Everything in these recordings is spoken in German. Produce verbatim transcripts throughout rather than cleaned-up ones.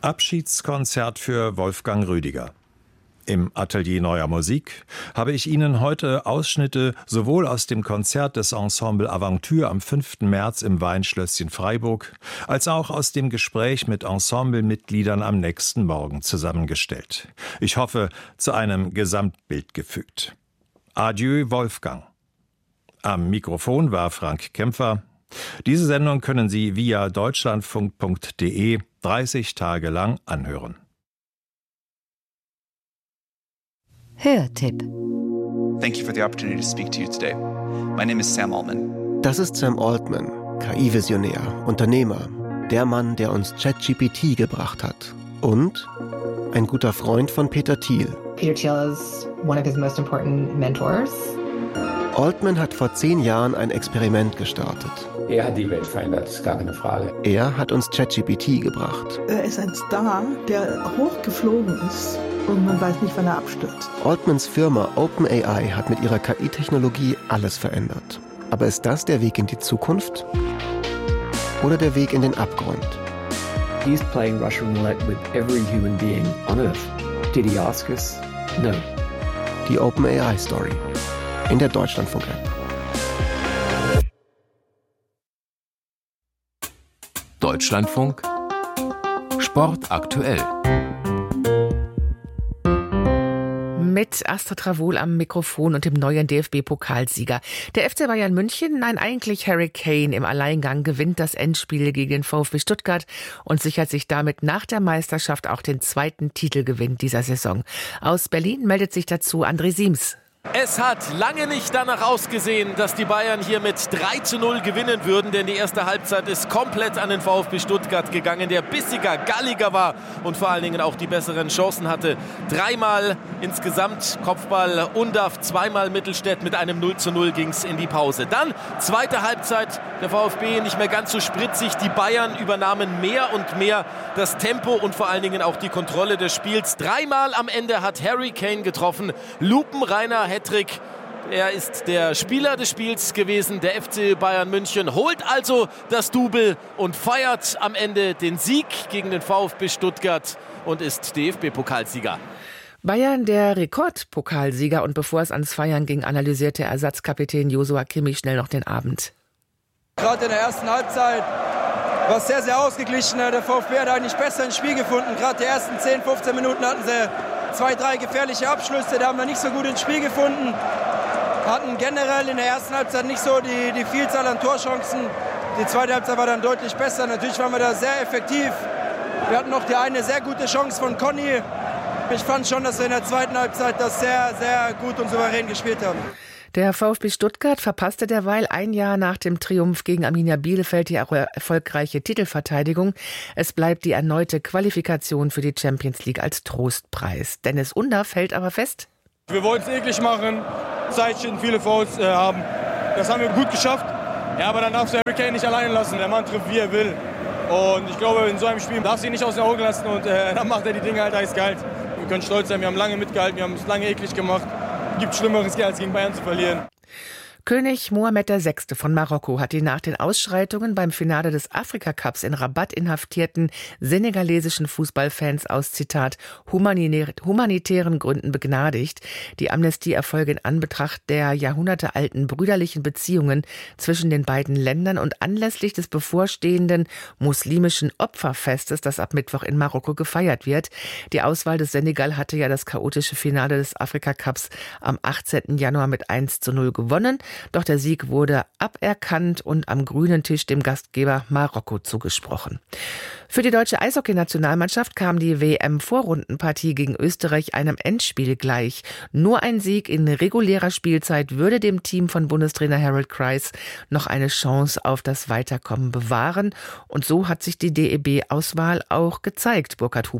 Abschiedskonzert für Wolfgang Rüdiger. Im Atelier Neuer Musik habe ich Ihnen heute Ausschnitte sowohl aus dem Konzert des Ensemble Aventure am fünften März im Weinschlösschen Freiburg, als auch aus dem Gespräch mit Ensemblemitgliedern am nächsten Morgen zusammengestellt. Ich hoffe, zu einem Gesamtbild gefügt. Adieu, Wolfgang. Am Mikrofon war Frank Kämpfer. Diese Sendung können Sie via deutschlandfunk punkt de dreißig Tage lang anhören. Hörtipp. Thank you for the opportunity to speak to you today. My name is Sam Altman. Das ist Sam Altman, K I-Visionär, Unternehmer, der Mann, der uns ChatGPT gebracht hat. Und ein guter Freund von Peter Thiel. Peter Thiel is one of his most important mentors. Altman hat vor zehn Jahren ein Experiment gestartet. Er hat die Welt verändert, ist gar keine Frage. Er hat uns ChatGPT gebracht. Er ist ein Star, der hochgeflogen ist und man weiß nicht, wann er abstürzt. Altmans Firma OpenAI hat mit ihrer K I-Technologie alles verändert. Aber ist das der Weg in die Zukunft? Oder der Weg in den Abgrund? He's playing Russian roulette with every human being on Earth. Did he ask us? No. Die OpenAI-Story. In der Deutschlandfunk-App. Deutschlandfunk Sport aktuell. Mit Astrid Travol am Mikrofon und dem neuen D F B-Pokalsieger. Der F C Bayern München, nein eigentlich Harry Kane im Alleingang, gewinnt das Endspiel gegen den VfB Stuttgart und sichert sich damit nach der Meisterschaft auch den zweiten Titelgewinn dieser Saison. Aus Berlin meldet sich dazu André Siems. Es hat lange nicht danach ausgesehen, dass die Bayern hier mit drei zu null gewinnen würden, denn die erste Halbzeit ist komplett an den VfB Stuttgart gegangen, der bissiger, galliger war und vor allen Dingen auch die besseren Chancen hatte. Dreimal insgesamt Kopfball Undav, zweimal Mittelstädt, mit einem null zu null ging es in die Pause. Dann zweite Halbzeit, der VfB nicht mehr ganz so spritzig, die Bayern übernahmen mehr und mehr das Tempo und vor allen Dingen auch die Kontrolle des Spiels. Dreimal am Ende hat Harry Kane getroffen, lupenreiner Hattrick. Er ist der Spieler des Spiels gewesen. Der F C Bayern München holt also das Double und feiert am Ende den Sieg gegen den VfB Stuttgart und ist D F B-Pokalsieger. Bayern der Rekordpokalsieger, und bevor es ans Feiern ging, analysierte Ersatzkapitän Joshua Kimmich schnell noch den Abend. Gerade in der ersten Halbzeit war es sehr, sehr ausgeglichen. Der VfB hat eigentlich besser ins Spiel gefunden. Gerade die ersten zehn, fünfzehn Minuten hatten sie zwei, drei gefährliche Abschlüsse, da haben wir nicht so gut ins Spiel gefunden. Hatten generell in der ersten Halbzeit nicht so die, die Vielzahl an Torchancen. Die zweite Halbzeit war dann deutlich besser. Natürlich waren wir da sehr effektiv. Wir hatten noch die eine sehr gute Chance von Conny. Ich fand schon, dass wir in der zweiten Halbzeit das sehr, sehr gut und souverän gespielt haben. Der VfB Stuttgart verpasste derweil ein Jahr nach dem Triumph gegen Arminia Bielefeld die erfolgreiche Titelverteidigung. Es bleibt die erneute Qualifikation für die Champions League als Trostpreis. Dennis Undav hält aber fest: Wir wollten es eklig machen, Zeitchen, viele Fouls äh, haben. Das haben wir gut geschafft. Ja, aber dann darfst du Harry Kane nicht alleine lassen. Der Mann trifft, wie er will. Und ich glaube, in so einem Spiel darfst du ihn nicht aus den Augen lassen. Und äh, dann macht er die Dinge halt eiskalt. Wir können stolz sein, wir haben lange mitgehalten, wir haben es lange eklig gemacht. Gibt Schlimmeres, als gegen Bayern zu verlieren. König Mohammed der Sechste von Marokko hat die nach den Ausschreitungen beim Finale des Afrika-Cups in Rabat inhaftierten senegalesischen Fußballfans aus, Zitat, humanitären Gründen begnadigt. Die Amnestie erfolge in Anbetracht der jahrhundertealten brüderlichen Beziehungen zwischen den beiden Ländern und anlässlich des bevorstehenden muslimischen Opferfestes, das ab Mittwoch in Marokko gefeiert wird. Die Auswahl des Senegal hatte ja das chaotische Finale des Afrika-Cups am achtzehnten Januar mit eins zu null gewonnen. Doch der Sieg wurde aberkannt und am grünen Tisch dem Gastgeber Marokko zugesprochen. Für die deutsche Eishockey-Nationalmannschaft kam die W M-Vorrundenpartie gegen Österreich einem Endspiel gleich. Nur ein Sieg in regulärer Spielzeit würde dem Team von Bundestrainer Harold Kreis noch eine Chance auf das Weiterkommen bewahren. Und so hat sich die D E B-Auswahl auch gezeigt, Burkhard Hupe.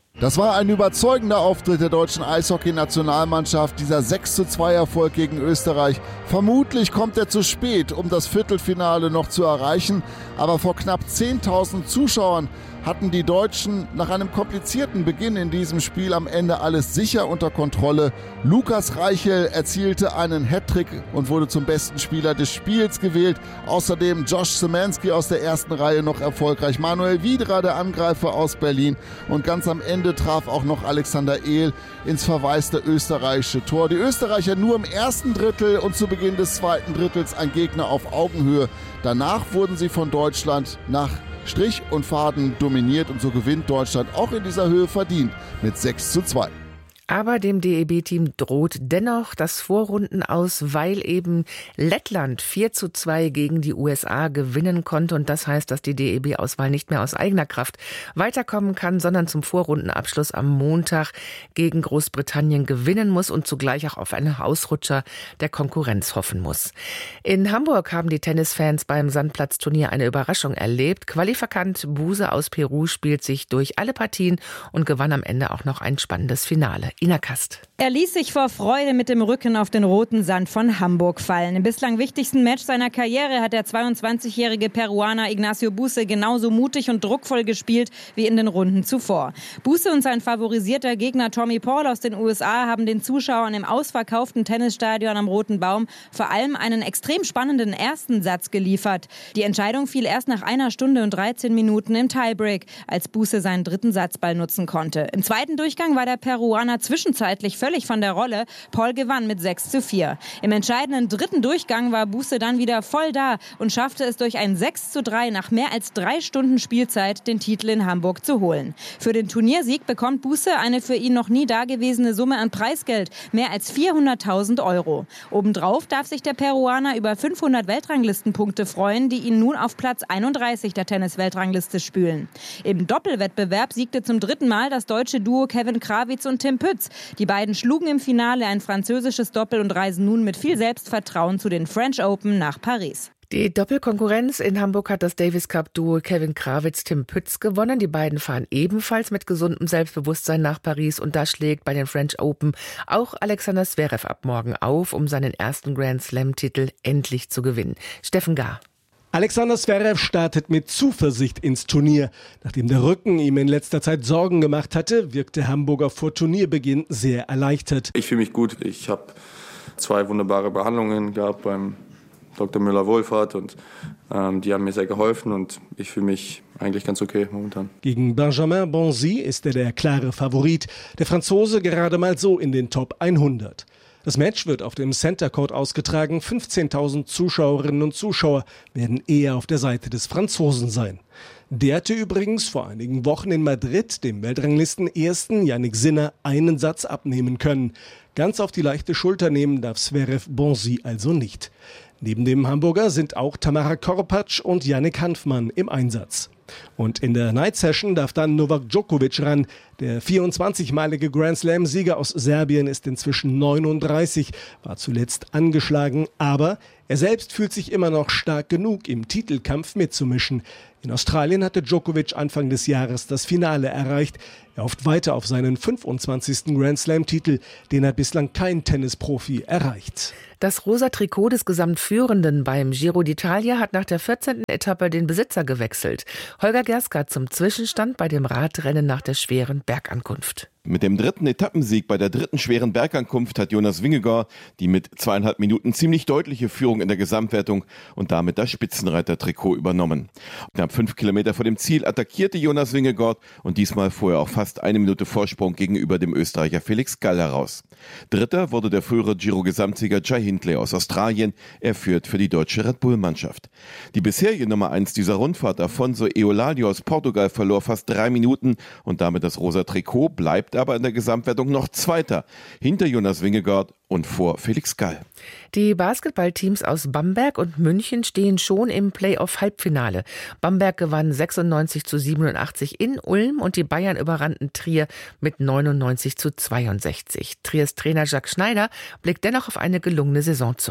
Das war ein überzeugender Auftritt der deutschen Eishockey-Nationalmannschaft, dieser sechs zu zwei Erfolg gegen Österreich. Vermutlich kommt er zu spät, um das Viertelfinale noch zu erreichen, aber vor knapp zehntausend Zuschauern hatten die Deutschen nach einem komplizierten Beginn in diesem Spiel am Ende alles sicher unter Kontrolle. Lukas Reichel erzielte einen Hattrick und wurde zum besten Spieler des Spiels gewählt. Außerdem Josh Szymanski aus der ersten Reihe noch erfolgreich. Manuel Wiedra, der Angreifer aus Berlin. Und ganz am Ende traf auch noch Alexander Ehl ins verwaiste österreichische Tor. Die Österreicher nur im ersten Drittel und zu Beginn des zweiten Drittels ein Gegner auf Augenhöhe. Danach wurden sie von Deutschland nach Strich und Faden dominiert und so gewinnt Deutschland auch in dieser Höhe verdient mit sechs zu zwei. Aber dem D E B-Team droht dennoch das Vorrundenaus, weil eben Lettland vier zu zwei gegen die U S A gewinnen konnte. Und das heißt, dass die D E B-Auswahl nicht mehr aus eigener Kraft weiterkommen kann, sondern zum Vorrundenabschluss am Montag gegen Großbritannien gewinnen muss und zugleich auch auf einen Ausrutscher der Konkurrenz hoffen muss. In Hamburg haben die Tennisfans beim Sandplatzturnier eine Überraschung erlebt. Qualifikant Buse aus Peru spielt sich durch alle Partien und gewann am Ende auch noch ein spannendes Finale. Ina Kast. Er ließ sich vor Freude mit dem Rücken auf den roten Sand von Hamburg fallen. Im bislang wichtigsten Match seiner Karriere hat der zweiundzwanzigjährige Peruaner Ignacio Buse genauso mutig und druckvoll gespielt wie in den Runden zuvor. Buse und sein favorisierter Gegner Tommy Paul aus den U S A haben den Zuschauern im ausverkauften Tennisstadion am Roten Baum vor allem einen extrem spannenden ersten Satz geliefert. Die Entscheidung fiel erst nach einer Stunde und dreizehn Minuten im Tiebreak, als Buse seinen dritten Satzball nutzen konnte. Im zweiten Durchgang war der Peruaner zwischenzeitlich völlig von der Rolle. Paul gewann mit sechs zu vier. Im entscheidenden dritten Durchgang war Buse dann wieder voll da und schaffte es durch ein sechs zu drei nach mehr als drei Stunden Spielzeit, den Titel in Hamburg zu holen. Für den Turniersieg bekommt Buse eine für ihn noch nie dagewesene Summe an Preisgeld, mehr als vierhunderttausend Euro. Obendrauf darf sich der Peruaner über fünfhundert Weltranglistenpunkte freuen, die ihn nun auf Platz einunddreißig der Tennis-Weltrangliste spülen. Im Doppelwettbewerb siegte zum dritten Mal das deutsche Duo Kevin Krawitz und Tim Pütz. Die beiden schlugen im Finale ein französisches Doppel und reisen nun mit viel Selbstvertrauen zu den French Open nach Paris. Die Doppelkonkurrenz in Hamburg hat das Davis Cup-Duo Kevin Krawitz, Tim Pütz gewonnen. Die beiden fahren ebenfalls mit gesundem Selbstbewusstsein nach Paris und da schlägt bei den French Open auch Alexander Zverev ab morgen auf, um seinen ersten Grand Slam-Titel endlich zu gewinnen. Steffen Gahr. Alexander Zverev startet mit Zuversicht ins Turnier. Nachdem der Rücken ihm in letzter Zeit Sorgen gemacht hatte, wirkt der Hamburger vor Turnierbeginn sehr erleichtert. Ich fühle mich gut. Ich habe zwei wunderbare Behandlungen gehabt beim Doktor Müller-Wohlfahrt und ähm, die haben mir sehr geholfen und ich fühle mich eigentlich ganz okay momentan. Gegen Benjamin Bonzi ist er der klare Favorit. Der Franzose gerade mal so in den Top hundert. Das Match wird auf dem Center Court ausgetragen. fünfzehntausend Zuschauerinnen und Zuschauer werden eher auf der Seite des Franzosen sein. Der hatte übrigens vor einigen Wochen in Madrid dem Weltranglisten-Ersten Jannik Sinner einen Satz abnehmen können. Ganz auf die leichte Schulter nehmen darf Zverev Bonzi also nicht. Neben dem Hamburger sind auch Tamara Korpatsch und Jannik Hanfmann im Einsatz. Und in der Night Session darf dann Novak Djokovic ran. Der vierundzwanzigmalige Grand Slam-Sieger aus Serbien ist inzwischen neununddreißig, war zuletzt angeschlagen, aber er selbst fühlt sich immer noch stark genug, im Titelkampf mitzumischen. In Australien hatte Djokovic Anfang des Jahres das Finale erreicht. Er hofft weiter auf seinen fünfundzwanzigsten Grand Slam-Titel, den hat bislang kein Tennisprofi erreicht. Das rosa Trikot des Gesamtführenden beim Giro d'Italia hat nach der vierzehnten Etappe den Besitzer gewechselt. Holger Gerska zum Zwischenstand bei dem Radrennen nach der schweren Bergankunft. Mit dem dritten Etappensieg bei der dritten schweren Bergankunft hat Jonas Vingegaard die mit zweieinhalb Minuten ziemlich deutliche Führung in der Gesamtwertung und damit das Spitzenreiter-Trikot übernommen. Knapp fünf Kilometer vor dem Ziel attackierte Jonas Vingegaard und diesmal fuhr er auch fast eine Minute Vorsprung gegenüber dem Österreicher Felix Gall heraus. Dritter wurde der frühere Giro-Gesamtsieger Jai Hindley aus Australien. Er führt für die deutsche Red Bull-Mannschaft. Die bisherige Nummer eins dieser Rundfahrt, Afonso Eoladio aus Portugal, verlor fast drei Minuten und damit das rosa Trikot, bleibt aber in der Gesamtwertung noch Zweiter, hinter Jonas Vingegaard und vor Felix Gall. Die Basketballteams aus Bamberg und München stehen schon im Playoff-Halbfinale. Bamberg gewann sechsundneunzig zu siebenundachtzig in Ulm und die Bayern überrannten Trier mit neunundneunzig zu zweiundsechzig. Triers Trainer Jacques Schneider blickt dennoch auf eine gelungene Saison zurück.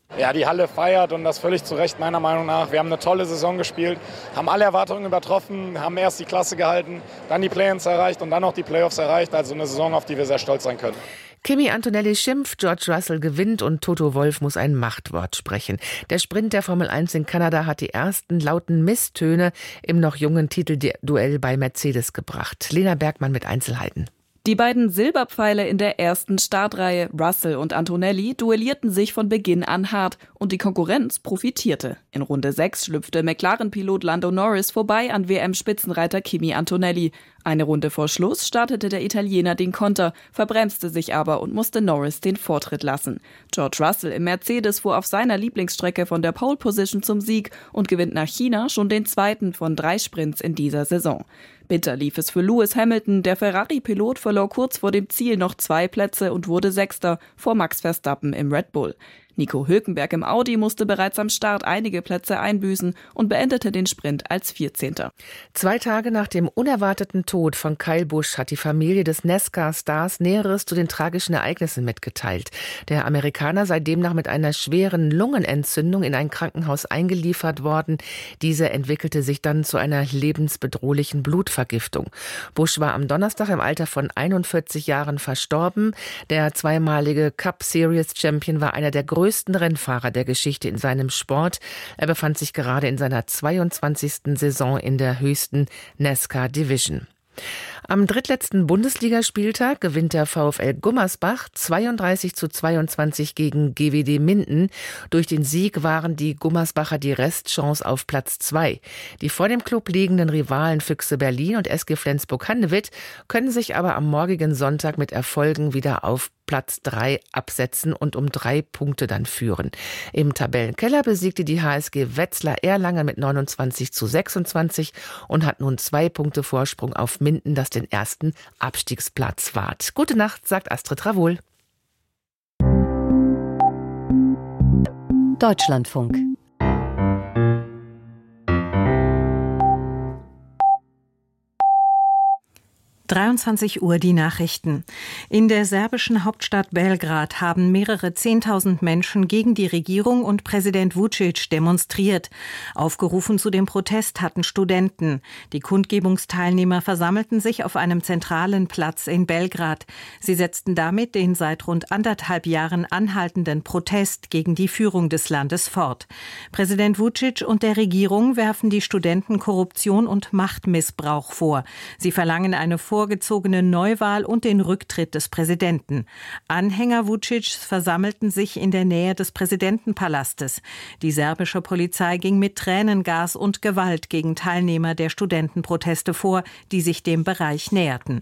Ja, die Halle feiert und das völlig zu Recht meiner Meinung nach. Wir haben eine tolle Saison gespielt, haben alle Erwartungen übertroffen, haben erst die Klasse gehalten, dann die Play-ins erreicht und dann noch die Playoffs erreicht. Also eine Saison, auf die wir sehr stolz sein können. Kimi Antonelli schimpft, George Russell gewinnt und Toto Wolff muss ein Machtwort sprechen. Der Sprint der Formel eins in Kanada hat die ersten lauten Misstöne im noch jungen Titelduell bei Mercedes gebracht. Lena Bergmann mit Einzelheiten. Die beiden Silberpfeile in der ersten Startreihe, Russell und Antonelli, duellierten sich von Beginn an hart und die Konkurrenz profitierte. In Runde sechs schlüpfte McLaren-Pilot Lando Norris vorbei an W M-Spitzenreiter Kimi Antonelli. Eine Runde vor Schluss startete der Italiener den Konter, verbremste sich aber und musste Norris den Vortritt lassen. George Russell im Mercedes fuhr auf seiner Lieblingsstrecke von der Pole Position zum Sieg und gewinnt nach China schon den zweiten von drei Sprints in dieser Saison. Bitter lief es für Lewis Hamilton, der Ferrari-Pilot verlor kurz vor dem Ziel noch zwei Plätze und wurde Sechster vor Max Verstappen im Red Bull. Nico Hülkenberg im Audi musste bereits am Start einige Plätze einbüßen und beendete den Sprint als vierzehnter. Zwei Tage nach dem unerwarteten Tod von Kyle Busch hat die Familie des NASCAR-Stars Näheres zu den tragischen Ereignissen mitgeteilt. Der Amerikaner sei demnach mit einer schweren Lungenentzündung in ein Krankenhaus eingeliefert worden. Diese entwickelte sich dann zu einer lebensbedrohlichen Blutvergiftung. Busch war am Donnerstag im Alter von einundvierzig Jahren verstorben. Der zweimalige Cup Series Champion war einer der größten größten Rennfahrer der Geschichte in seinem Sport. Er befand sich gerade in seiner zweiundzwanzigsten Saison in der höchsten NASCAR Division. Am drittletzten Bundesligaspieltag gewinnt der VfL Gummersbach zweiunddreißig zu zweiundzwanzig gegen G W D Minden. Durch den Sieg waren die Gummersbacher die Restchance auf Platz zwei. Die vor dem Club liegenden Rivalen Füchse Berlin und S G Flensburg-Handewitt können sich aber am morgigen Sonntag mit Erfolgen wieder auf Platz drei absetzen und um drei Punkte dann führen. Im Tabellenkeller besiegte die H S G Wetzlar Erlangen mit neunundzwanzig zu sechsundzwanzig und hat nun zwei Punkte Vorsprung auf Minden, das den ersten Abstiegsplatz wahrt. Gute Nacht, sagt Astrid Ravol. Deutschlandfunk. dreiundzwanzig Uhr die Nachrichten. In der serbischen Hauptstadt Belgrad haben mehrere Zehntausend Menschen gegen die Regierung und Präsident Vučić demonstriert. Aufgerufen zu dem Protest hatten Studenten. Die Kundgebungsteilnehmer versammelten sich auf einem zentralen Platz in Belgrad. Sie setzten damit den seit rund anderthalb Jahren anhaltenden Protest gegen die Führung des Landes fort. Präsident Vučić und der Regierung werfen die Studenten Korruption und Machtmissbrauch vor. Sie verlangen eine vorgezogene Neuwahl und den Rücktritt des Präsidenten. Anhänger Vučićs versammelten sich in der Nähe des Präsidentenpalastes. Die serbische Polizei ging mit Tränengas und Gewalt gegen Teilnehmer der Studentenproteste vor, die sich dem Bereich näherten.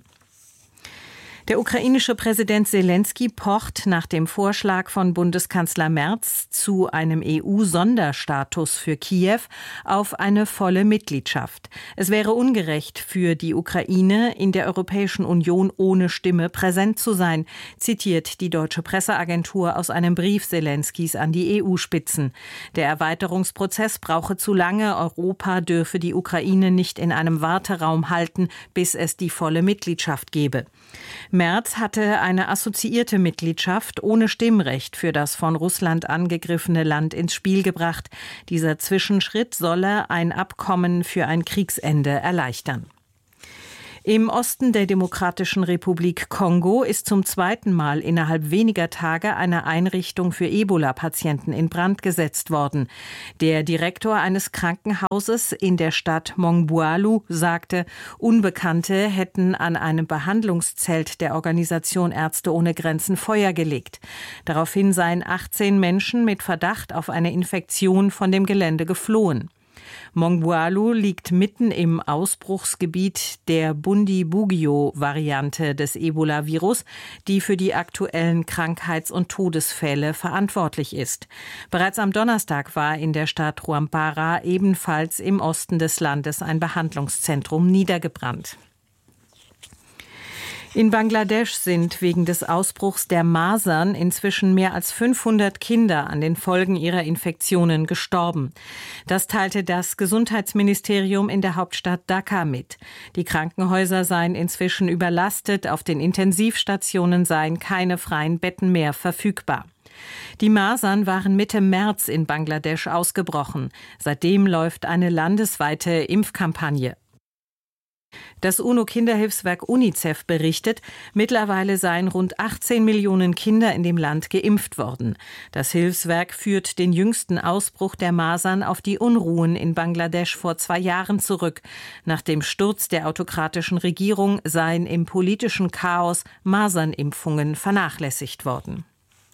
Der ukrainische Präsident Selenskyj pocht nach dem Vorschlag von Bundeskanzler Merz zu einem E U-Sonderstatus für Kiew auf eine volle Mitgliedschaft. Es wäre ungerecht für die Ukraine, in der Europäischen Union ohne Stimme präsent zu sein, zitiert die deutsche Presseagentur aus einem Brief Selenskys an die E U-Spitzen. Der Erweiterungsprozess brauche zu lange. Europa dürfe die Ukraine nicht in einem Warteraum halten, bis es die volle Mitgliedschaft gebe. Merz hatte eine assoziierte Mitgliedschaft ohne Stimmrecht für das von Russland angegriffene Land ins Spiel gebracht. Dieser Zwischenschritt solle ein Abkommen für ein Kriegsende erleichtern. Im Osten der Demokratischen Republik Kongo ist zum zweiten Mal innerhalb weniger Tage eine Einrichtung für Ebola-Patienten in Brand gesetzt worden. Der Direktor eines Krankenhauses in der Stadt Mongbualu sagte, Unbekannte hätten an einem Behandlungszelt der Organisation Ärzte ohne Grenzen Feuer gelegt. Daraufhin seien achtzehn Menschen mit Verdacht auf eine Infektion von dem Gelände geflohen. Mongbualu liegt mitten im Ausbruchsgebiet der Bundibugyo-Variante des Ebola-Virus, die für die aktuellen Krankheits- und Todesfälle verantwortlich ist. Bereits am Donnerstag war in der Stadt Rwampara, ebenfalls im Osten des Landes, ein Behandlungszentrum niedergebrannt. In Bangladesch sind wegen des Ausbruchs der Masern inzwischen mehr als fünfhundert Kinder an den Folgen ihrer Infektionen gestorben. Das teilte das Gesundheitsministerium in der Hauptstadt Dhaka mit. Die Krankenhäuser seien inzwischen überlastet, auf den Intensivstationen seien keine freien Betten mehr verfügbar. Die Masern waren Mitte März in Bangladesch ausgebrochen. Seitdem läuft eine landesweite Impfkampagne. Das UNO-Kinderhilfswerk UNICEF berichtet, mittlerweile seien rund achtzehn Millionen Kinder in dem Land geimpft worden. Das Hilfswerk führt den jüngsten Ausbruch der Masern auf die Unruhen in Bangladesch vor zwei Jahren zurück. Nach dem Sturz der autokratischen Regierung seien im politischen Chaos Masernimpfungen vernachlässigt worden.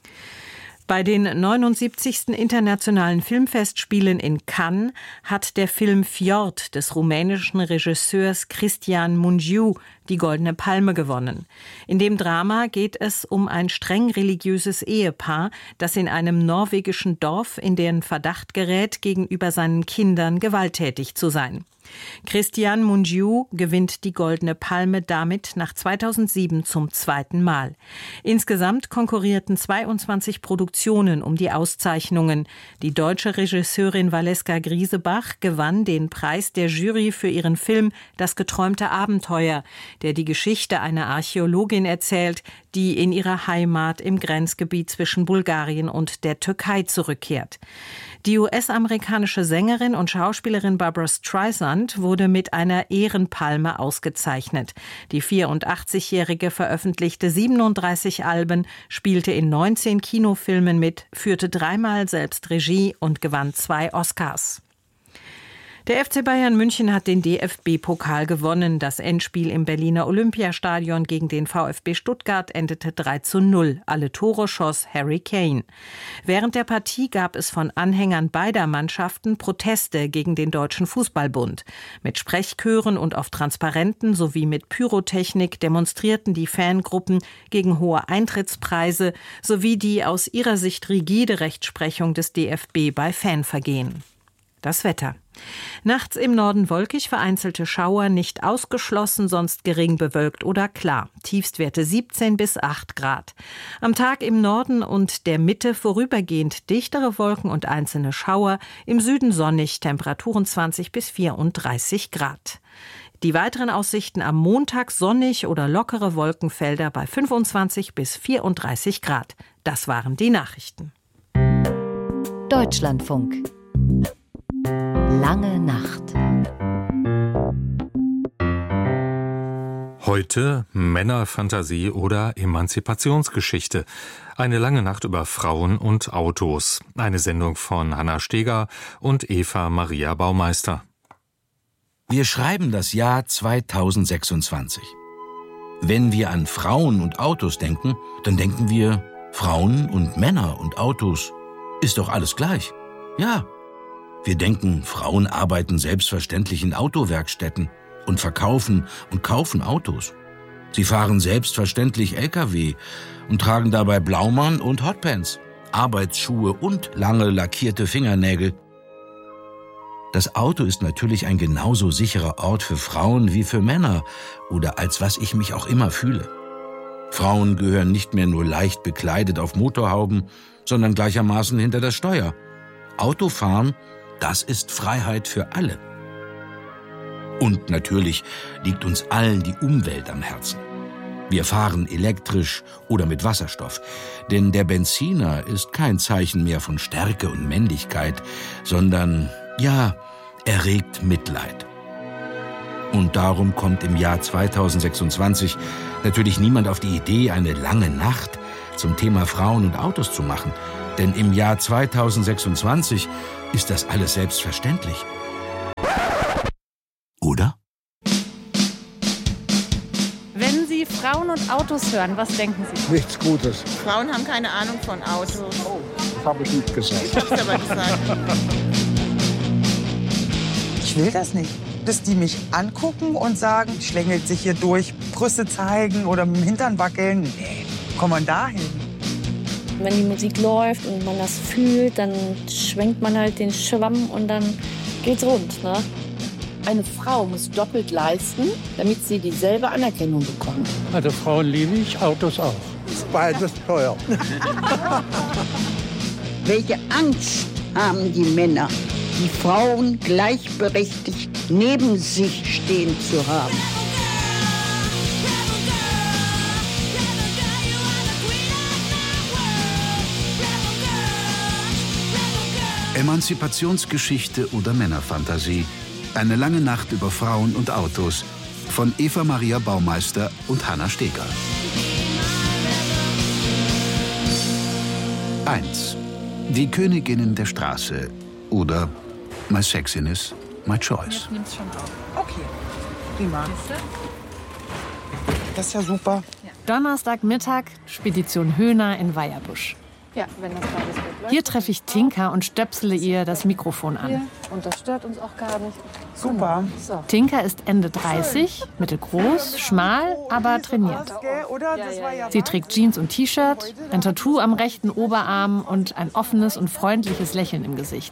Bei den neunundsiebzigsten Internationalen Filmfestspielen in Cannes hat der Film Fjord des rumänischen Regisseurs Cristian Mungiu die Goldene Palme gewonnen. In dem Drama geht es um ein streng religiöses Ehepaar, das in einem norwegischen Dorf in den Verdacht gerät, gegenüber seinen Kindern gewalttätig zu sein. Cristian Mungiu gewinnt die Goldene Palme damit nach zweitausendsieben zum zweiten Mal. Insgesamt konkurrierten zweiundzwanzig Produktionen um die Auszeichnungen. Die deutsche Regisseurin Valeska Griesebach gewann den Preis der Jury für ihren Film Das geträumte Abenteuer, der die Geschichte einer Archäologin erzählt, die in ihre Heimat im Grenzgebiet zwischen Bulgarien und der Türkei zurückkehrt. Die U S-amerikanische Sängerin und Schauspielerin Barbra Streisand wurde mit einer Ehrenpalme ausgezeichnet. Die vierundachtzigjährige veröffentlichte siebenunddreißig Alben, spielte in neunzehn Kinofilmen mit, führte dreimal selbst Regie und gewann zwei Oscars. Der F C Bayern München hat den D F B-Pokal gewonnen. Das Endspiel im Berliner Olympiastadion gegen den VfB Stuttgart endete drei zu null. Alle Tore schoss Harry Kane. Während der Partie gab es von Anhängern beider Mannschaften Proteste gegen den Deutschen Fußballbund. Mit Sprechchören und auf Transparenten sowie mit Pyrotechnik demonstrierten die Fangruppen gegen hohe Eintrittspreise sowie die aus ihrer Sicht rigide Rechtsprechung des D F B bei Fanvergehen. Das Wetter. Nachts im Norden wolkig, vereinzelte Schauer, nicht ausgeschlossen, sonst gering bewölkt oder klar. Tiefstwerte siebzehn bis acht Grad. Am Tag im Norden und der Mitte vorübergehend dichtere Wolken und einzelne Schauer. Im Süden sonnig, Temperaturen zwanzig bis vierunddreißig Grad. Die weiteren Aussichten am Montag sonnig oder lockere Wolkenfelder bei fünfundzwanzig bis vierunddreißig Grad. Das waren die Nachrichten. Deutschlandfunk. Lange Nacht. Heute Männerfantasie oder Emanzipationsgeschichte. Eine lange Nacht über Frauen und Autos. Eine Sendung von Hanna Steger und Eva Maria Baumeister. Wir schreiben das Jahr zweitausendsechsundzwanzig. Wenn wir an Frauen und Autos denken, dann denken wir Frauen und Männer und Autos. Ist doch alles gleich. Ja. Wir denken, Frauen arbeiten selbstverständlich in Autowerkstätten und verkaufen und kaufen Autos. Sie fahren selbstverständlich L K W und tragen dabei Blaumann und Hotpants, Arbeitsschuhe und lange lackierte Fingernägel. Das Auto ist natürlich ein genauso sicherer Ort für Frauen wie für Männer oder als was ich mich auch immer fühle. Frauen gehören nicht mehr nur leicht bekleidet auf Motorhauben, sondern gleichermaßen hinter das Steuer. Autofahren, das ist Freiheit für alle. Und natürlich liegt uns allen die Umwelt am Herzen. Wir fahren elektrisch oder mit Wasserstoff, denn der Benziner ist kein Zeichen mehr von Stärke und Männlichkeit, sondern, ja, er regt Mitleid. Und darum kommt im Jahr zweitausendsechsundzwanzig natürlich niemand auf die Idee, eine lange Nacht zum Thema Frauen und Autos zu machen. Denn im Jahr zweitausendsechsundzwanzig ist das alles selbstverständlich. Oder? Wenn Sie Frauen und Autos hören, was denken Sie? Nichts Gutes. Frauen haben keine Ahnung von Autos. Oh, das habe ich nicht gesagt. Ich hab's aber gesagt. Ich will das nicht. Dass die mich angucken und sagen, schlängelt sich hier durch, Brüste zeigen oder mit dem Hintern wackeln. Nee, komm mal dahin. Wenn die Musik läuft und man das fühlt, dann schwenkt man halt den Schwamm und dann geht's rund, ne? Eine Frau muss doppelt leisten, damit sie dieselbe Anerkennung bekommt. Also Frauen liebe ich, Autos auch. Ist beides teuer. Welche Angst haben die Männer, die Frauen gleichberechtigt neben sich stehen zu haben? Emanzipationsgeschichte oder Männerfantasie. Eine lange Nacht über Frauen und Autos von Eva Maria Baumeister und Hanna Steger. eins. Die Königinnen der Straße oder My Sexiness, My Choice. Nimm's schon auf. Okay, prima. Das ist ja super. Donnerstagmittag, Spedition Höhner in Weierbusch. Ja, wenn das beides gut läuft. Hier treffe ich Tinka und stöpsele ihr das Mikrofon an. Hier. Und das stört uns auch gar nicht. Super. So. Tinka ist Ende dreißig, mittelgroß, schmal, aber trainiert. Sie trägt Jeans und T-Shirt, ein Tattoo am rechten Oberarm und ein offenes und freundliches Lächeln im Gesicht.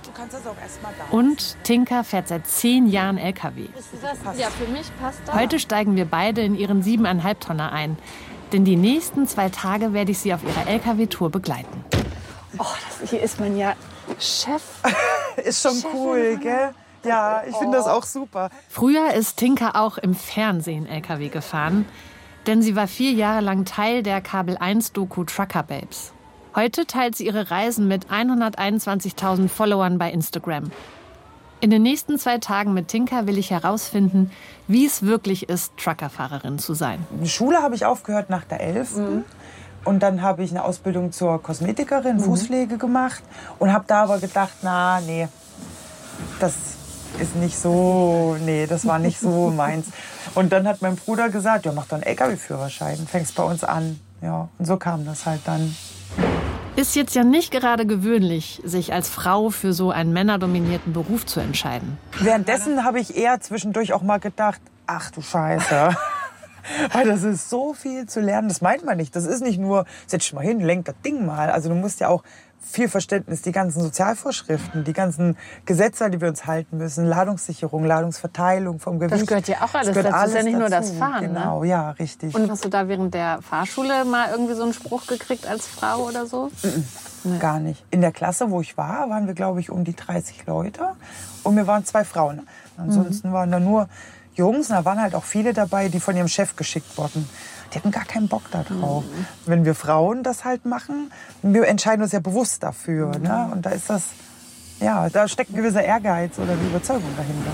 Und Tinka fährt seit zehn Jahren L K W. Ja, für mich passt das. Heute steigen wir beide in ihren siebeneinhalb Tonner ein. Denn die nächsten zwei Tage werde ich sie auf ihrer L K W-Tour begleiten. Oh, das, hier ist man ja Chef. Ist schon Chefin cool, gell? Ja, ich finde das auch super. Früher ist Tinka auch im Fernsehen L K W gefahren. Denn sie war vier Jahre lang Teil der Kabel eins Doku Trucker Babes. Heute teilt sie ihre Reisen mit hunderteinundzwanzigtausend Followern bei Instagram. In den nächsten zwei Tagen mit Tinka will ich herausfinden, wie es wirklich ist, Truckerfahrerin zu sein. Die Schule habe ich aufgehört nach der elften Mhm. Und dann habe ich eine Ausbildung zur Kosmetikerin, mhm. Fußpflege gemacht. Und habe da aber gedacht, na, nee, das ist nicht so, nee, das war nicht so meins. Und dann hat mein Bruder gesagt, ja, mach doch einen L K W-Führerschein, fängst bei uns an. Ja, und so kam das halt dann. Ist jetzt ja nicht gerade gewöhnlich, sich als Frau für so einen männerdominierten Beruf zu entscheiden. Währenddessen habe ich eher zwischendurch auch mal gedacht, ach du Scheiße. Weil das ist so viel zu lernen, das meint man nicht. Das ist nicht nur, setz dich mal hin, lenk das Ding mal. Also du musst ja auch viel Verständnis, die ganzen Sozialvorschriften, die ganzen Gesetze, an die wir uns halten müssen, Ladungssicherung, Ladungsverteilung vom Gewicht. Das gehört ja auch alles dazu. Das ist ja nicht nur das dazu. Fahren. Genau, ne? ja, richtig. Und hast du da während der Fahrschule mal irgendwie so einen Spruch gekriegt als Frau oder so? Mm-mm, nee. Gar nicht. In der Klasse, wo ich war, waren wir, glaube ich, um die dreißig Leute. Und wir waren zwei Frauen. Ansonsten mhm. waren da nur Jungs. Und da waren halt auch viele dabei, die von ihrem Chef geschickt wurden. Die hatten gar keinen Bock da drauf. Mhm. Wenn wir Frauen das halt machen, wir entscheiden uns ja bewusst dafür. Mhm. Ne? Und da ist das, ja, da steckt ein gewisser Ehrgeiz oder die Überzeugung dahinter.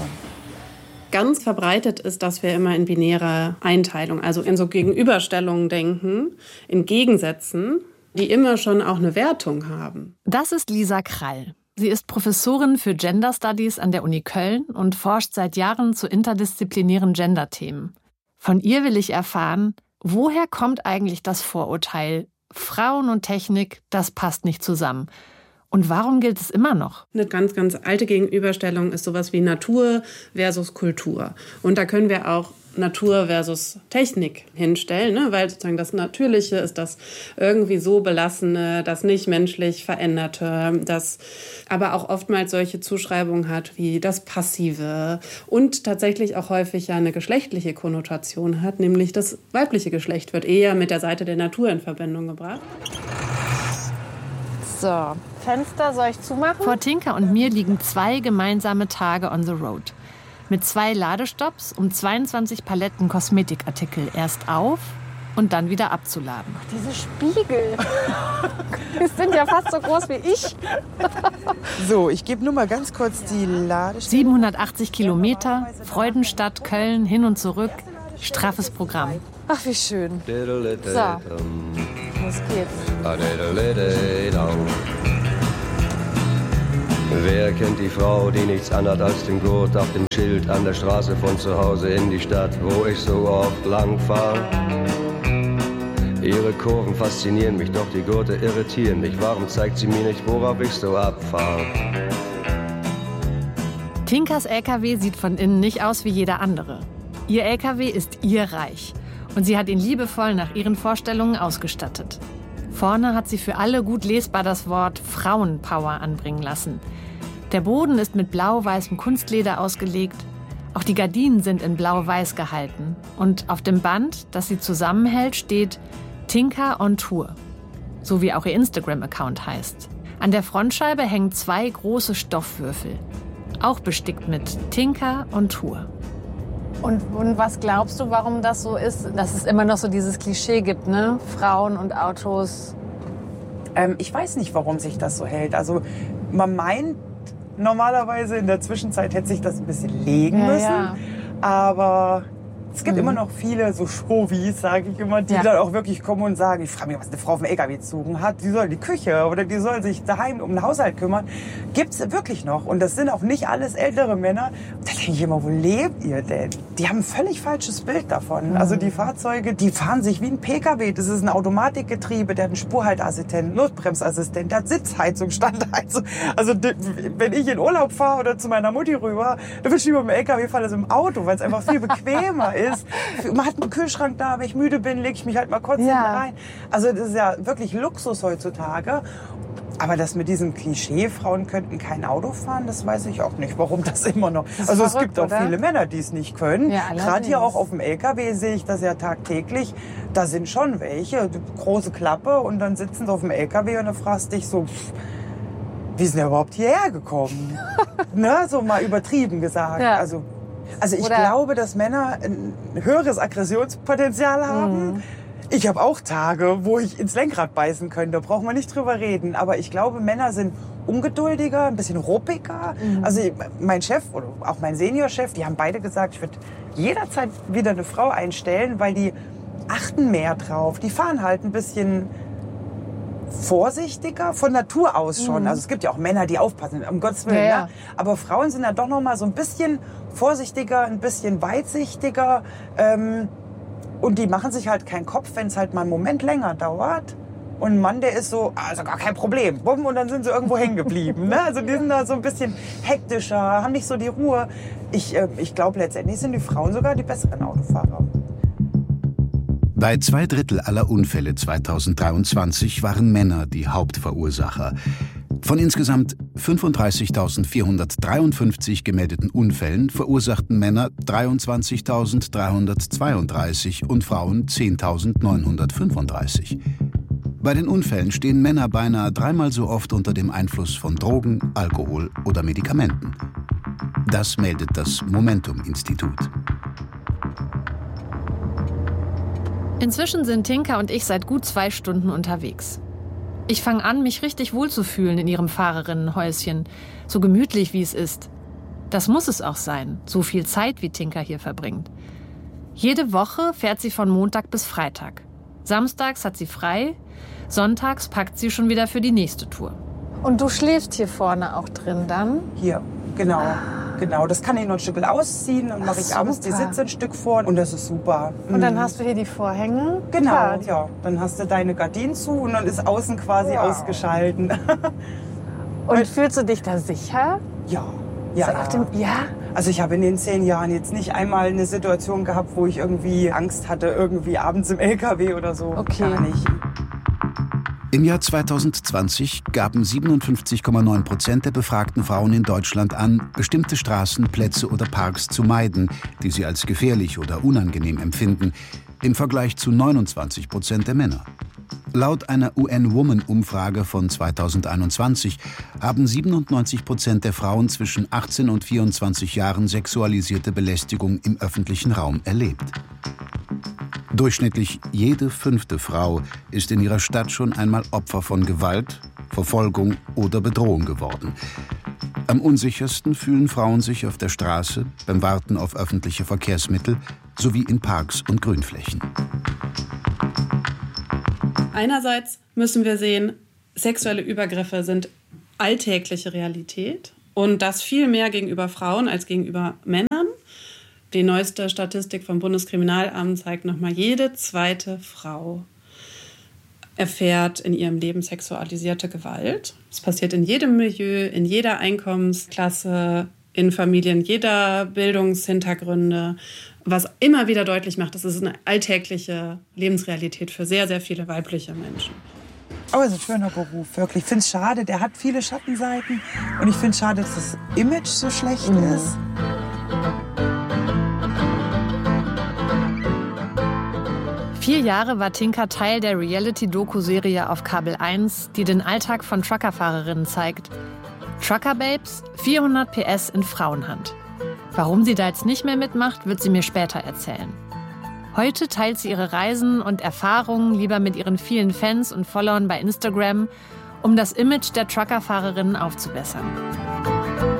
Ganz verbreitet ist, dass wir immer in binärer Einteilung, also in so Gegenüberstellungen denken, in Gegensätzen, die immer schon auch eine Wertung haben. Das ist Lisa Krall. Sie ist Professorin für Gender Studies an der Uni Köln und forscht seit Jahren zu interdisziplinären Gender-Themen. Von ihr will ich erfahren, woher kommt eigentlich das Vorurteil, Frauen und Technik, das passt nicht zusammen? Und warum gilt es immer noch? Eine ganz, ganz alte Gegenüberstellung ist sowas wie Natur versus Kultur. Und da können wir auch Natur versus Technik hinstellen, ne? Weil sozusagen das Natürliche ist das irgendwie so Belassene, das nicht menschlich Veränderte, das aber auch oftmals solche Zuschreibungen hat wie das Passive und tatsächlich auch häufig ja eine geschlechtliche Konnotation hat, nämlich das weibliche Geschlecht wird eher mit der Seite der Natur in Verbindung gebracht. So, Fenster soll ich zumachen? Vor Tinka und mir liegen zwei gemeinsame Tage on the road. Mit zwei Ladestops, um zweiundzwanzig Paletten Kosmetikartikel erst auf und dann wieder abzuladen. Ach, diese Spiegel. Die sind ja fast so groß wie ich. So, ich gebe nur mal ganz kurz die Ladestelle. siebenhundertachtzig Kilometer, Freudenstadt, Köln, hin und zurück. Straffes Programm. Ach, wie schön. So, los geht's. Wer kennt die Frau, die nichts anhat als den Gurt auf dem Schild an der Straße von zu Hause in die Stadt, wo ich so oft lang fahr? Ihre Kurven faszinieren mich, doch die Gurte irritieren mich. Warum zeigt sie mir nicht, worauf ich so abfahre? Tinkas L K W sieht von innen nicht aus wie jeder andere. Ihr L K W ist ihr Reich und sie hat ihn liebevoll nach ihren Vorstellungen ausgestattet. Vorne hat sie für alle gut lesbar das Wort Frauenpower anbringen lassen. Der Boden ist mit blau-weißem Kunstleder ausgelegt. Auch die Gardinen sind in blau-weiß gehalten. Und auf dem Band, das sie zusammenhält, steht Tinka on Tour. So wie auch ihr Instagram-Account heißt. An der Frontscheibe hängen zwei große Stoffwürfel. Auch bestickt mit Tinka on Tour. Und, und was glaubst du, warum das so ist, dass es immer noch so dieses Klischee gibt, ne? Frauen und Autos? Ähm, ich weiß nicht, warum sich das so hält. Also man meint normalerweise. In der Zwischenzeit hätte sich das ein bisschen legen Ja, müssen. ja. Aber es gibt Mhm. immer noch viele so Showies, sage ich immer, die Ja. dann auch wirklich kommen und sagen, ich frage mich, was eine Frau auf dem L K W zu suchen hat. Die soll die Küche oder die soll sich daheim um den Haushalt kümmern. Gibt's wirklich noch. Und das sind auch nicht alles ältere Männer. Da denke ich immer, wo lebt ihr denn? Die haben ein völlig falsches Bild davon. Mhm. Also die Fahrzeuge, die fahren sich wie ein P K W. Das ist ein Automatikgetriebe, der hat einen Spurhaltassistent, Notbremsassistent, der hat Sitzheizung, Standheizung. Also die, wenn ich in Urlaub fahre oder zu meiner Mutti rüber, dann will ich lieber mit dem L K W fahren als im Auto, weil es einfach viel bequemer ist. Man hat einen Kühlschrank da, wenn ich müde bin, lege ich mich halt mal kurz Ja. hinten rein. Also das ist ja wirklich Luxus heutzutage. Aber das mit diesem Klischee, Frauen könnten kein Auto fahren, das weiß ich auch nicht, warum das immer noch. Das ist Also es verrückt, gibt auch oder? viele Männer, die es nicht können. Ja, Gerade hier allerdings. auch auf dem L K W sehe ich das ja tagtäglich. Da sind schon welche, große Klappe und dann sitzen sie auf dem L K W und dann fragst dich so, pff, wie sind wir überhaupt hierher gekommen? Ne, so mal übertrieben gesagt. Ja. Also, also ich Oder- glaube, dass Männer ein höheres Aggressionspotenzial haben. Mhm. Ich habe auch Tage, wo ich ins Lenkrad beißen könnte, da braucht man nicht drüber reden. Aber ich glaube, Männer sind ungeduldiger, ein bisschen ruppiger. Mhm. Also mein Chef oder auch mein Seniorchef, die haben beide gesagt, ich würde jederzeit wieder eine Frau einstellen, weil die achten mehr drauf. Die fahren halt ein bisschen vorsichtiger, von Natur aus schon. Mhm. Also es gibt ja auch Männer, die aufpassen, um Gottes Willen. Ja, ja. Ne? Aber Frauen sind dann doch noch mal so ein bisschen vorsichtiger, ein bisschen weitsichtiger. Ähm, und die machen sich halt keinen Kopf, wenn es halt mal einen Moment länger dauert. Und ein Mann, der ist so, also gar kein Problem. Bumm, und dann sind sie irgendwo hängen geblieben. Ne? Also die sind da so ein bisschen hektischer, haben nicht so die Ruhe. Ich, äh, ich glaube, letztendlich sind die Frauen sogar die besseren Autofahrer. Bei zwei Drittel aller Unfälle zweitausenddreiundzwanzig waren Männer die Hauptverursacher. Von insgesamt fünfunddreißigtausendvierhundertdreiundfünfzig gemeldeten Unfällen verursachten Männer dreiundzwanzigtausenddreihundertzweiunddreißig und Frauen zehntausendneunhundertfünfunddreißig. Bei den Unfällen stehen Männer beinahe dreimal so oft unter dem Einfluss von Drogen, Alkohol oder Medikamenten. Das meldet das Momentum-Institut. Inzwischen sind Tinka und ich seit gut zwei Stunden unterwegs. Ich fange an, mich richtig wohlzufühlen in ihrem Fahrerinnenhäuschen. So gemütlich, wie es ist. Das muss es auch sein, so viel Zeit, wie Tinka hier verbringt. Jede Woche fährt sie von Montag bis Freitag. Samstags hat sie frei, sonntags packt sie schon wieder für die nächste Tour. Und du schläfst hier vorne auch drin dann? Hier, genau. Genau, das kann ich noch ein Stück ausziehen und mache ich Ach, abends die super. Sitze ein Stück vor und das ist super. Und dann Mhm. hast du hier die Vorhänge? Genau, Klar. ja. Dann hast du deine Gardinen zu und dann ist außen quasi Wow. ausgeschalten. Und fühlst du dich da sicher? Ja, ja. So auf dem, ja? Also ich habe in den zehn Jahren jetzt nicht einmal eine Situation gehabt, wo ich irgendwie Angst hatte, irgendwie abends im L K W oder so. Okay. Gar nicht. Im Jahr zweitausendzwanzig gaben siebenundfünfzig Komma neun Prozent der befragten Frauen in Deutschland an, bestimmte Straßen, Plätze oder Parks zu meiden, die sie als gefährlich oder unangenehm empfinden, im Vergleich zu neunundzwanzig Prozent der Männer. Laut einer U N-Woman-Umfrage von zweitausendeinundzwanzig haben siebenundneunzig Prozent der Frauen zwischen achtzehn und vierundzwanzig Jahren sexualisierte Belästigung im öffentlichen Raum erlebt. Durchschnittlich jede fünfte Frau ist in ihrer Stadt schon einmal Opfer von Gewalt, Verfolgung oder Bedrohung geworden. Am unsichersten fühlen Frauen sich auf der Straße, beim Warten auf öffentliche Verkehrsmittel sowie in Parks und Grünflächen. Einerseits müssen wir sehen, sexuelle Übergriffe sind alltägliche Realität und das viel mehr gegenüber Frauen als gegenüber Männern. Die neueste Statistik vom Bundeskriminalamt zeigt nochmal, jede zweite Frau erfährt in ihrem Leben sexualisierte Gewalt. Es passiert in jedem Milieu, in jeder Einkommensklasse, in Familien jeder Bildungshintergründe, was immer wieder deutlich macht, das ist eine alltägliche Lebensrealität für sehr, sehr viele weibliche Menschen. Aber es ist ein schöner Beruf, wirklich. Ich finde es schade, der hat viele Schattenseiten. Und ich finde es schade, dass das Image so schlecht Mhm. ist. Vier Jahre war Tinka Teil der Reality-Doku-Serie auf Kabel eins, die den Alltag von Truckerfahrerinnen zeigt. Trucker Babes, vierhundert P S in Frauenhand. Warum sie da jetzt nicht mehr mitmacht, wird sie mir später erzählen. Heute teilt sie ihre Reisen und Erfahrungen lieber mit ihren vielen Fans und Followern bei Instagram, um das Image der Truckerfahrerinnen aufzubessern.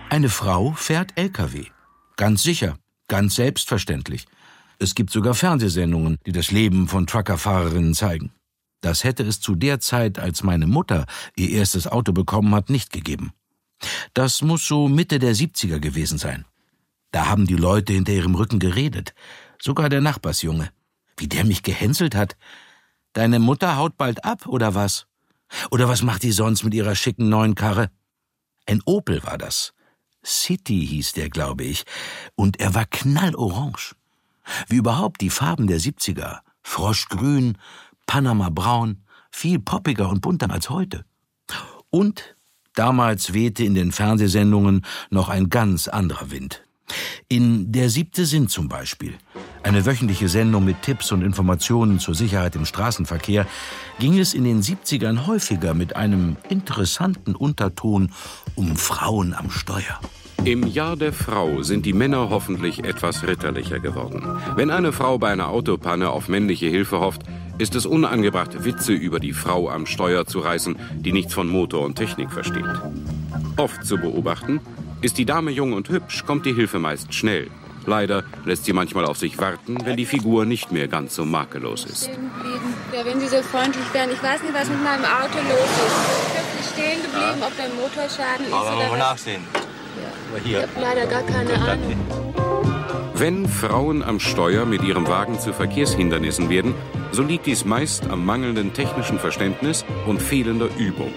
Eine Frau fährt L K W. Ganz sicher, ganz selbstverständlich. Es gibt sogar Fernsehsendungen, die das Leben von Truckerfahrerinnen zeigen. Das hätte es zu der Zeit, als meine Mutter ihr erstes Auto bekommen hat, nicht gegeben. Das muss so Mitte der siebziger gewesen sein. Da haben die Leute hinter ihrem Rücken geredet. Sogar der Nachbarsjunge. Wie der mich gehänselt hat. Deine Mutter haut bald ab, oder was? Oder was macht die sonst mit ihrer schicken neuen Karre? Ein Opel war das. City hieß der, glaube ich. Und er war knallorange. Wie überhaupt die Farben der siebziger. Froschgrün, Panama-braun, viel poppiger und bunter als heute. Und damals wehte in den Fernsehsendungen noch ein ganz anderer Wind. In Der siebte Sinn zum Beispiel, eine wöchentliche Sendung mit Tipps und Informationen zur Sicherheit im Straßenverkehr, ging es in den siebzigern häufiger mit einem interessanten Unterton um Frauen am Steuer. Im Jahr der Frau sind die Männer hoffentlich etwas ritterlicher geworden. Wenn eine Frau bei einer Autopanne auf männliche Hilfe hofft, ist es unangebracht, Witze über die Frau am Steuer zu reißen, die nichts von Motor und Technik versteht. Oft zu beobachten, ist die Dame jung und hübsch, kommt die Hilfe meist schnell. Leider lässt sie manchmal auf sich warten, wenn die Figur nicht mehr ganz so makellos ist. Ja, wenn Sie so freundlich wären. Ich weiß nicht, was mit meinem Auto los ist. Ich bin plötzlich stehen geblieben, ob da ein Motorschaden ist Aber oder mal was. nachsehen. Ja. Ich habe leider gar keine Ahnung. Wenn Frauen am Steuer mit ihrem Wagen zu Verkehrshindernissen werden, so liegt dies meist am mangelnden technischen Verständnis und fehlender Übung.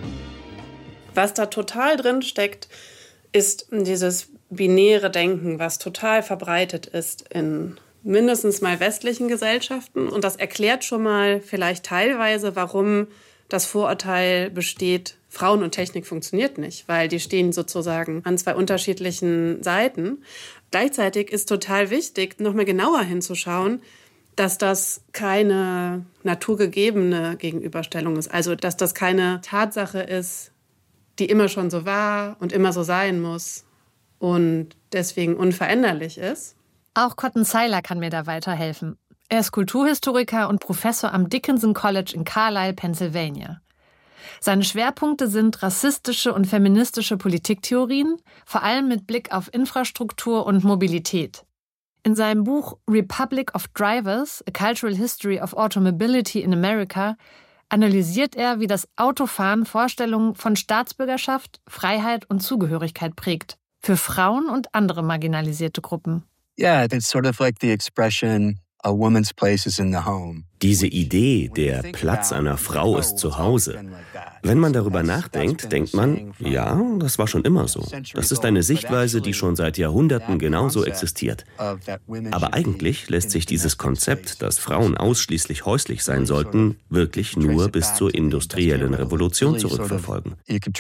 Was da total drin steckt, ist dieses binäre Denken, was total verbreitet ist in mindestens mal westlichen Gesellschaften. Und das erklärt schon mal vielleicht teilweise, warum das Vorurteil besteht, Frauen und Technik funktioniert nicht, weil die stehen sozusagen an zwei unterschiedlichen Seiten. Gleichzeitig ist total wichtig, noch mal genauer hinzuschauen, dass das keine naturgegebene Gegenüberstellung ist. Also, dass das keine Tatsache ist, die immer schon so war und immer so sein muss und deswegen unveränderlich ist. Auch Cotton Seiler kann mir da weiterhelfen. Er ist Kulturhistoriker und Professor am Dickinson College in Carlisle, Pennsylvania. Seine Schwerpunkte sind rassistische und feministische Politiktheorien, vor allem mit Blick auf Infrastruktur und Mobilität. In seinem Buch Republic of Drivers, A Cultural History of Automobility in America analysiert er, wie das Autofahren Vorstellungen von Staatsbürgerschaft, Freiheit und Zugehörigkeit prägt, für Frauen und andere marginalisierte Gruppen. Yeah, it's sort of like the expression, a woman's place is in the home. Diese Idee, der Platz einer Frau ist zu Hause. Wenn man darüber nachdenkt, denkt man, ja, das war schon immer so. Das ist eine Sichtweise, die schon seit Jahrhunderten genauso existiert. Aber eigentlich lässt sich dieses Konzept, dass Frauen ausschließlich häuslich sein sollten, wirklich nur bis zur industriellen Revolution zurückverfolgen.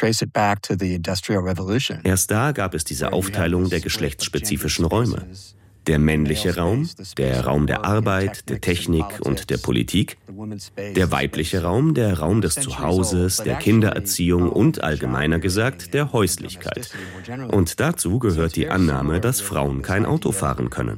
Erst da gab es diese Aufteilung der geschlechtsspezifischen Räume. Der männliche Raum, der Raum der Arbeit, der Technik und der Politik, der weibliche Raum, der Raum des Zuhauses, der Kindererziehung und allgemeiner gesagt der Häuslichkeit. Und dazu gehört die Annahme, dass Frauen kein Auto fahren können.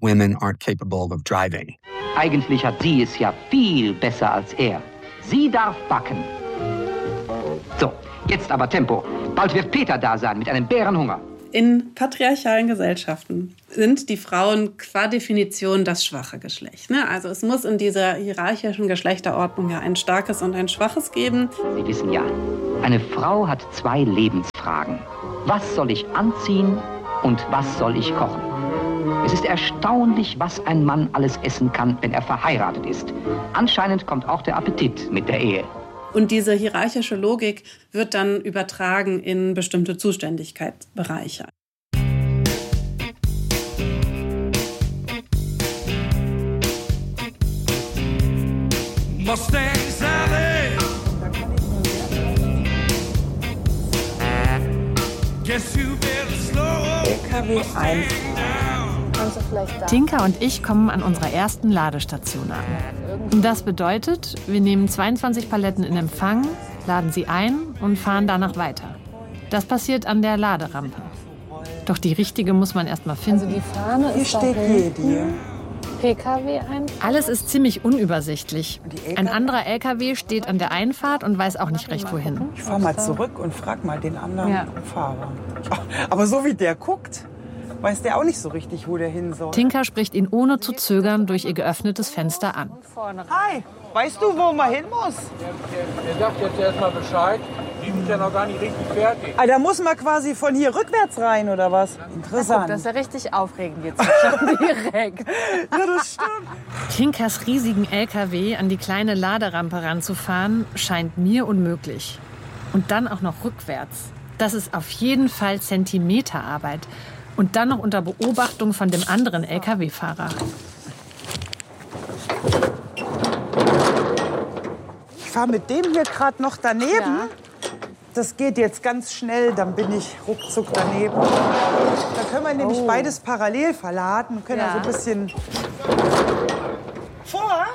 Eigentlich hat sie es ja viel besser als er. Sie darf backen. So, jetzt aber Tempo. Bald wird Peter da sein mit einem Bärenhunger. In patriarchalen Gesellschaften sind die Frauen qua Definition das schwache Geschlecht. Ne? Also es muss in dieser hierarchischen Geschlechterordnung ja ein starkes und ein schwaches geben. Sie wissen ja, eine Frau hat zwei Lebensfragen. Was soll ich anziehen und was soll ich kochen? Es ist erstaunlich, was ein Mann alles essen kann, wenn er verheiratet ist. Anscheinend kommt auch der Appetit mit der Ehe. Und diese hierarchische Logik wird dann übertragen in bestimmte Zuständigkeitsbereiche. Mustang Sally. Guess you better slow L K W eins. Tinka und ich kommen an unserer ersten Ladestation an. Das bedeutet, wir nehmen zweiundzwanzig Paletten in Empfang, laden sie ein und fahren danach weiter. Das passiert an der Laderampe. Doch die richtige muss man erst mal finden. Also die Fahne ist hier steht Jedi. P K W ein? Alles ist ziemlich unübersichtlich. Ein anderer L K W steht an der Einfahrt und weiß auch nicht recht wohin. Ich fahr mal zurück und frag mal den anderen ja. Fahrer. Aber so wie der guckt, weiß der auch nicht so richtig, wo der hin soll. Tinka spricht ihn ohne zu zögern durch ihr geöffnetes Fenster an. Hi, weißt du, wo man hin muss? Der, der sagt jetzt erstmal Bescheid. Die sind ja noch gar nicht richtig fertig. Ah, da muss man quasi von hier rückwärts rein, oder was? Interessant. Guck, das ist ja richtig aufregend jetzt schon direkt. Ja, das stimmt. Tinkas riesigen L K W an die kleine Laderampe ranzufahren, scheint mir unmöglich. Und dann auch noch rückwärts. Das ist auf jeden Fall Zentimeterarbeit. Und dann noch unter Beobachtung von dem anderen L K W-Fahrer. Ich fahre mit dem hier gerade noch daneben. Ja. Das geht jetzt ganz schnell, dann bin ich ruckzuck daneben. Da können wir nämlich oh. beides parallel verladen, können ja. also ein bisschen vor.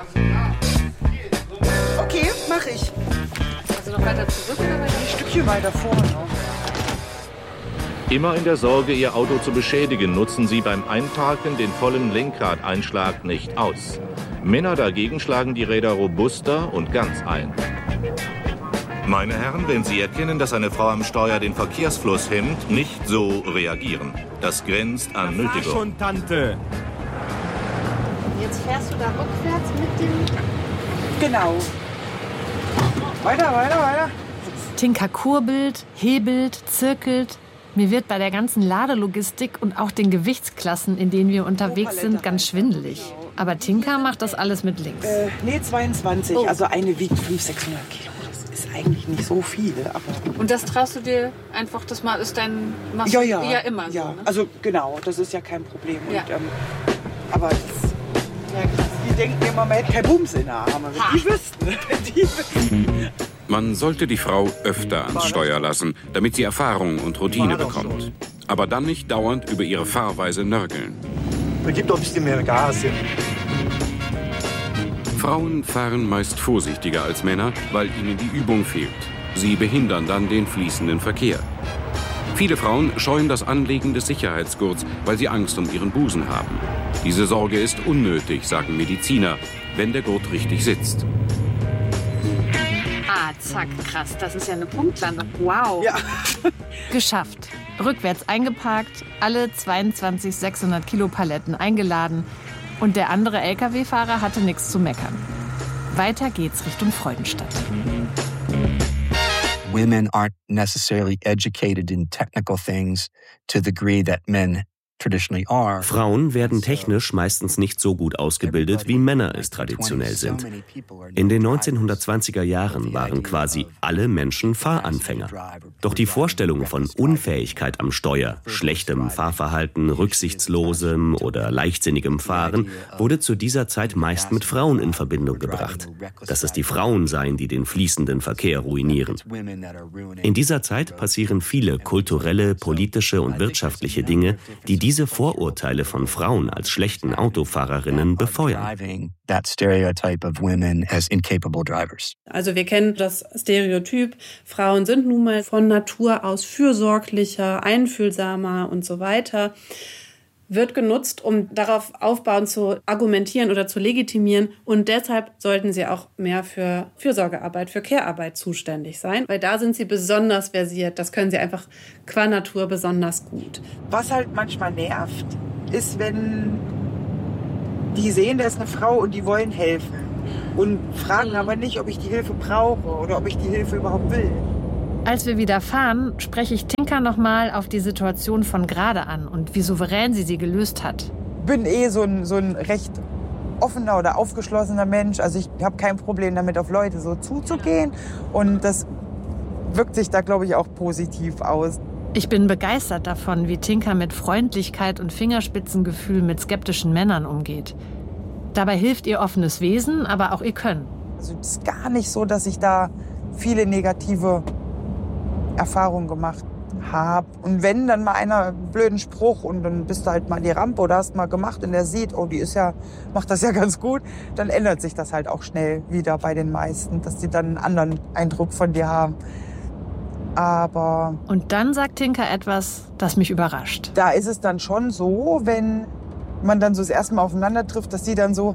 Okay, mach ich. Also noch weiter zurück oder weiter? Ein Stückchen weiter vorne. Immer in der Sorge, Ihr Auto zu beschädigen, nutzen Sie beim Einparken den vollen Lenkradeinschlag nicht aus. Männer dagegen schlagen die Räder robuster und ganz ein. Meine Herren, wenn Sie erkennen, dass eine Frau am Steuer den Verkehrsfluss hemmt, nicht so reagieren. Das grenzt an Nötigung. Fahr schon, Tante. Jetzt fährst du da rückwärts mit dem... Genau. Weiter, weiter, weiter. Tinka kurbelt, hebelt, zirkelt. Mir wird bei der ganzen Ladelogistik und auch den Gewichtsklassen, in denen wir unterwegs sind, ganz schwindelig. Aber Tinka macht das alles mit links. Äh, nee, zweiundzwanzig. Oh. Also eine wiegt fünfhundert, sechshundert Kilo. Das ist eigentlich nicht so viel. Aber und das traust du dir einfach, das mal ist dein... Machst ja, ja. ja immer so, ja. Ne? Also genau, das ist ja kein Problem. Ja. Und, ähm, aber das, ja, krass. Die denken immer, man hätte keinen Bums in der Arme. Die wüssten. Die wüssten. Man sollte die Frau öfter ans Steuer lassen, damit sie Erfahrung und Routine bekommt. Aber dann nicht dauernd über ihre Fahrweise nörgeln. Gib doch ein bisschen mehr Gas. Frauen fahren meist vorsichtiger als Männer, weil ihnen die Übung fehlt. Sie behindern dann den fließenden Verkehr. Viele Frauen scheuen das Anlegen des Sicherheitsgurts, weil sie Angst um ihren Busen haben. Diese Sorge ist unnötig, sagen Mediziner, wenn der Gurt richtig sitzt. Ah, zack, krass, das ist ja eine Punktlandung. Wow. Ja. Geschafft. Rückwärts eingeparkt, alle zweiundzwanzig sechshundert Kilo Paletten eingeladen und der andere L K W-Fahrer hatte nichts zu meckern. Weiter geht's Richtung Freudenstadt. Women aren't necessarily educated in technical things to the degree that men traditionally are. Frauen werden technisch meistens nicht so gut ausgebildet, wie Männer es traditionell sind. In den neunzehnhundertzwanziger Jahren waren quasi alle Menschen Fahranfänger. Doch die Vorstellung von Unfähigkeit am Steuer, schlechtem Fahrverhalten, rücksichtslosem oder leichtsinnigem Fahren wurde zu dieser Zeit meist mit Frauen in Verbindung gebracht. Dass es die Frauen seien, die den fließenden Verkehr ruinieren. In dieser Zeit passieren viele kulturelle, politische und wirtschaftliche Dinge, die die diese Vorurteile von Frauen als schlechten Autofahrerinnen befeuern. Also wir kennen das Stereotyp, Frauen sind nun mal von Natur aus fürsorglicher, einfühlsamer und so weiter. Wird genutzt, um darauf aufbauend zu argumentieren oder zu legitimieren. Und deshalb sollten sie auch mehr für Fürsorgearbeit, für Care-Arbeit zuständig sein. Weil da sind sie besonders versiert. Das können sie einfach qua Natur besonders gut. Was halt manchmal nervt, ist, wenn die sehen, da ist eine Frau und die wollen helfen. Und fragen aber nicht, ob ich die Hilfe brauche oder ob ich die Hilfe überhaupt will. Als wir wieder fahren, spreche ich Tinka nochmal auf die Situation von gerade an und wie souverän sie sie gelöst hat. Ich bin eh so ein, so ein recht offener oder aufgeschlossener Mensch. Also ich habe kein Problem damit, auf Leute so zuzugehen. Und das wirkt sich da, glaube ich, auch positiv aus. Ich bin begeistert davon, wie Tinka mit Freundlichkeit und Fingerspitzengefühl mit skeptischen Männern umgeht. Dabei hilft ihr offenes Wesen, aber auch ihr Können. Also es ist gar nicht so, dass ich da viele negative Erfahrungen gemacht habe. Und wenn dann mal einer einen blöden Spruch und dann bist du halt mal an die Rampe oder hast mal gemacht und der sieht, oh, die ist ja, macht das ja ganz gut, dann ändert sich das halt auch schnell wieder bei den meisten, dass die dann einen anderen Eindruck von dir haben. Aber... Und dann sagt Tinka etwas, das mich überrascht. Da ist es dann schon so, wenn man dann so das erste Mal aufeinander trifft, dass die dann so,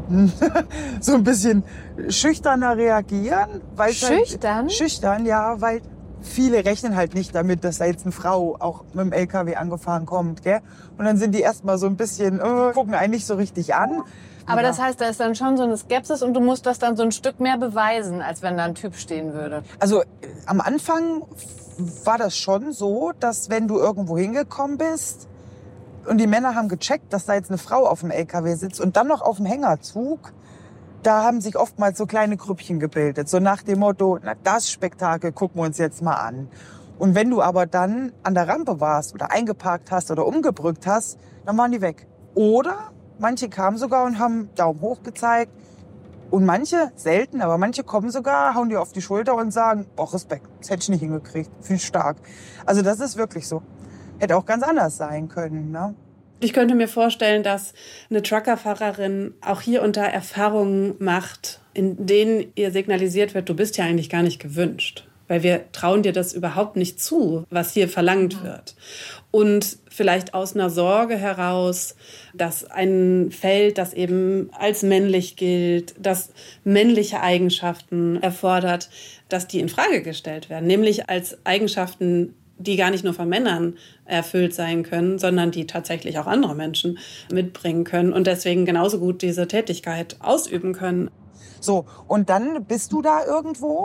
so ein bisschen schüchterner reagieren. Weil Schüchtern? Halt, schüchtern, ja, weil viele rechnen halt nicht damit, dass da jetzt eine Frau auch mit dem L K W angefahren kommt. Gell? Und dann sind die erstmal so ein bisschen, äh, gucken einen nicht so richtig an. Aber ja. Das heißt, da ist dann schon so eine Skepsis und du musst das dann so ein Stück mehr beweisen, als wenn da ein Typ stehen würde. Also am Anfang war das schon so, dass wenn du irgendwo hingekommen bist und die Männer haben gecheckt, dass da jetzt eine Frau auf dem L K W sitzt und dann noch auf dem Hängerzug, da haben sich oftmals so kleine Grüppchen gebildet. So nach dem Motto, na, das Spektakel gucken wir uns jetzt mal an. Und wenn du aber dann an der Rampe warst oder eingeparkt hast oder umgebrückt hast, dann waren die weg. Oder manche kamen sogar und haben Daumen hoch gezeigt. Und manche, selten, aber manche kommen sogar, hauen dir auf die Schulter und sagen, boah, Respekt, das hätte ich nicht hingekriegt, finde ich stark. Also das ist wirklich so. Hätte auch ganz anders sein können, ne? Ich könnte mir vorstellen, dass eine Truckerfahrerin auch hier unter Erfahrungen macht, in denen ihr signalisiert wird, du bist ja eigentlich gar nicht gewünscht. Weil wir trauen dir das überhaupt nicht zu, was hier verlangt wird. Und vielleicht aus einer Sorge heraus, dass ein Feld, das eben als männlich gilt, das männliche Eigenschaften erfordert, dass die in Frage gestellt werden. Nämlich als Eigenschaften, die gar nicht nur von Männern erfüllt sein können, sondern die tatsächlich auch andere Menschen mitbringen können und deswegen genauso gut diese Tätigkeit ausüben können. So, und dann bist du da irgendwo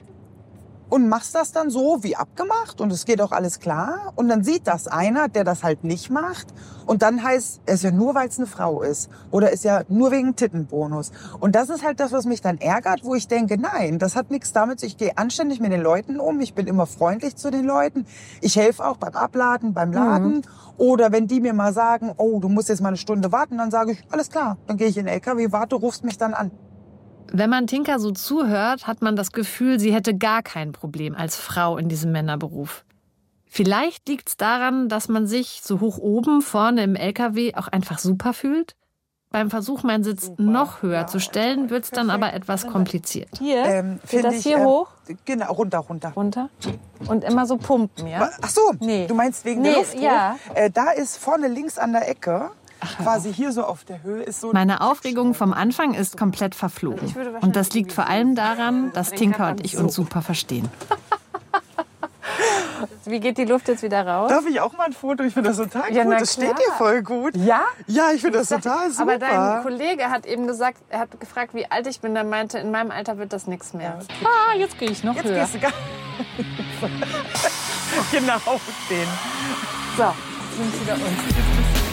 und machst das dann so wie abgemacht und es geht auch alles klar. Und dann sieht das einer, der das halt nicht macht. Und dann heißt es ja nur, weil es eine Frau ist. Oder ist ja nur wegen Tittenbonus. Und das ist halt das, was mich dann ärgert, wo ich denke, nein, das hat nichts damit. Ich gehe anständig mit den Leuten um. Ich bin immer freundlich zu den Leuten. Ich helfe auch beim Abladen, beim Laden. Mhm. Oder wenn die mir mal sagen, oh, du musst jetzt mal eine Stunde warten, dann sage ich, alles klar. Dann gehe ich in den L K W, warte, rufst mich dann an. Wenn man Tinka so zuhört, hat man das Gefühl, sie hätte gar kein Problem als Frau in diesem Männerberuf. Vielleicht liegt es daran, dass man sich so hoch oben vorne im L K W auch einfach super fühlt. Beim Versuch, meinen Sitz super, noch höher ja, zu stellen, wird es dann aber etwas kompliziert. Hier? Ähm, Geht das hier ich, hoch? Äh, genau, runter, runter. Runter? Und immer so pumpen, ja? Ach so, nee. Du meinst wegen nee, der Luft? Ja. Äh, da ist vorne links an der Ecke, Ach, quasi hier so auf der Höhe ist so. Meine Aufregung vom Anfang ist komplett verflogen. Und das liegt vor allem daran, dass Tinka und ich uns super verstehen. Wie geht die Luft jetzt wieder raus? Darf ich auch mal ein Foto? Ich finde das total ja, gut. Das steht dir voll gut. Ja? Ja, ich finde das total super. Aber dein Kollege hat eben gesagt, er hat gefragt, wie alt ich bin. Er meinte, in meinem Alter wird das nichts mehr. Ja. Ah, jetzt gehe ich noch jetzt höher. Gehst du gar genau, den. So, jetzt sind wir wieder uns.